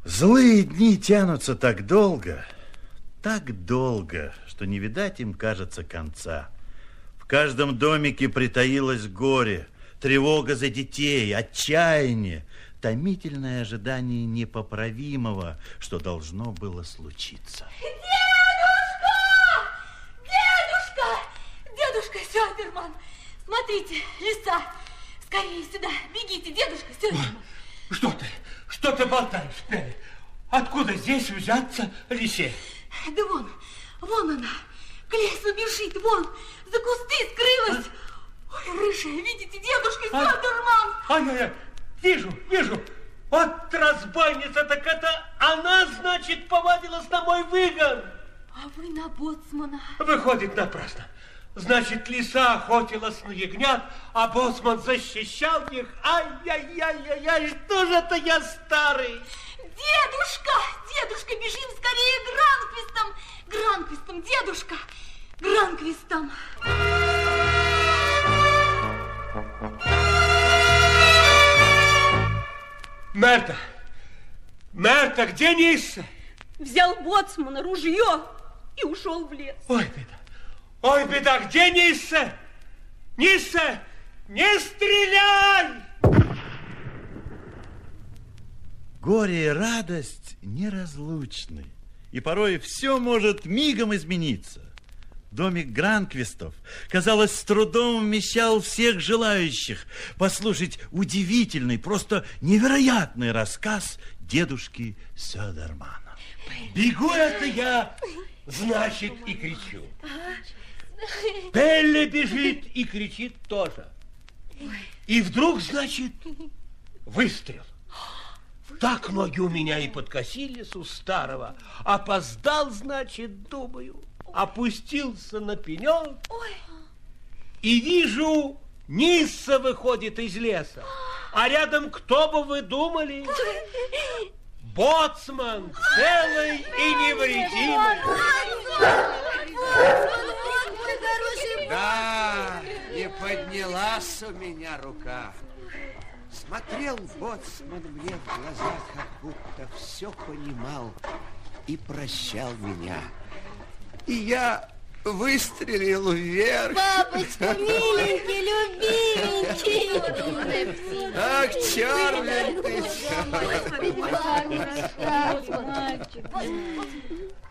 Злые дни тянутся так долго, что не видать им, кажется, конца. В каждом домике притаилось горе, тревога за детей, отчаяние, томительное ожидание непоправимого, что должно было случиться. Дедушка Сёдерман, смотрите, лиса. Скорее сюда, бегите, дедушка Сёдерман. Что ты болтаешь, Нелли? Откуда здесь взяться лисе? Да вон она, к лесу бежит, вон, за кусты скрылась. Ой, рыжая, видите, дедушка Сёдерман. Ай-яй-яй, вижу. Вот разбойница, так это она, значит, повадилась на мой выгон. А вы на боцмана. Выходит напрасно. Значит, лиса охотилась на ягнят, а боцман защищал их. Ай-яй-яй-яй, что же это я старый? Дедушка, бежим скорее Гранквистом, дедушка, Гранквистом. Мерта, где Нисса? Взял боцмана ружье и ушел в лес. Ой, беда, где Нисса? Нисса, не стреляй! Горе и радость неразлучны, и порой все может мигом измениться. Домик Гранквистов, казалось, с трудом вмещал всех желающих послушать удивительный, просто невероятный рассказ дедушки Сёдермана. Бегу это я, значит, и кричу. Пелле бежит и кричит тоже. И вдруг, значит, выстрел. Так ноги у меня и подкосились у старого. Опоздал, значит, думаю. Опустился на пенек. И вижу, Нисса выходит из леса. А рядом, кто бы вы думали? Боцман, целый и невредимый. Да, не поднялась у меня рука. Смотрел боцман мне в глаза, как будто все понимал и прощал меня. И я выстрелил вверх. Папочка, миленький, любименький. Ах, черный ты,